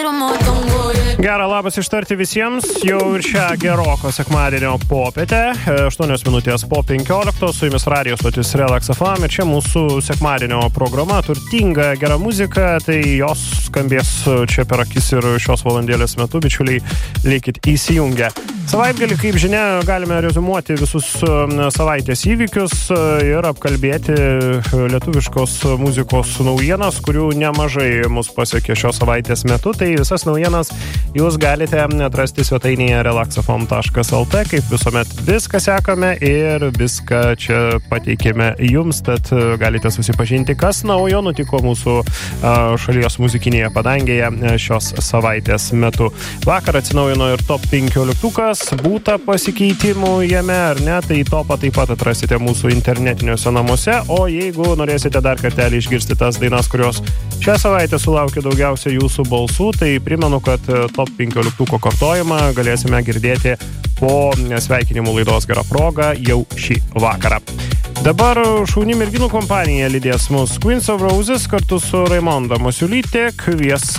Gerą labas ištarti visiems, jau ir šią geroko sekmadienio popietę, 8 minutės po 15, su jumis radio stotis Relax FM ir čia mūsų sekmadienio programa, turtinga gera muzika, tai jos skambės čia per akis ir šios valandėlės metu, bičiuliai, likit įsijungę. Savaitgalį, kaip žinia, galime rezumuoti visus savaitės įvykius ir apkalbėti lietuviškos muzikos naujienas, kurių nemažai mus pasiekė šios savaitės metu, tai visas naujienas jūs galite atrasti svetainėje relaxafm.lt, kaip visuomet viską sekame ir viską čia pateikėme jums, tad galite susipažinti, kas naujo nutiko mūsų šalies muzikinėje padangėje šios savaitės metu. Vakar atsinaujino ir top 15, būta pasikeitimų jame, ar ne, tai topą taip pat atrasite mūsų internetiniuose namuose, o jeigu norėsite dar kartelį išgirsti tas dainas, kurios šią savaitę sulaukė daugiausia jūsų balsų, tai primenu, kad top 15 kartojimą galėsime girdėti po sveikinimų laidos Gera proga jau šį vakarą. Dabar šauni merginų kompanija lydės mus Queens of Roses kartu su Raimonda Masiulytė kvies